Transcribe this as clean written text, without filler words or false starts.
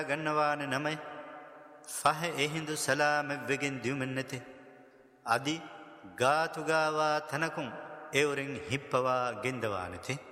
ගන්නවාන නමයි ෆහ එහිඳු සලාම වෙගෙන් දියුමෙන්නති අදි ගාතුගාවා තනකුන් එවරෙන් හිප්පවා ගෙන්දවානති